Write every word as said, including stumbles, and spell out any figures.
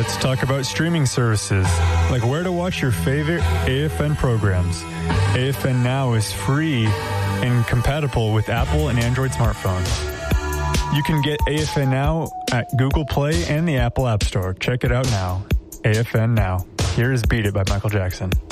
Let's talk about streaming services, like where to watch your favorite A F N programs. A F N Now is free and compatible with Apple and Android smartphones. You can get A F N Now at Google Play and the Apple App Store. Check it out now. A F N Now. Here is Beat It by Michael Jackson.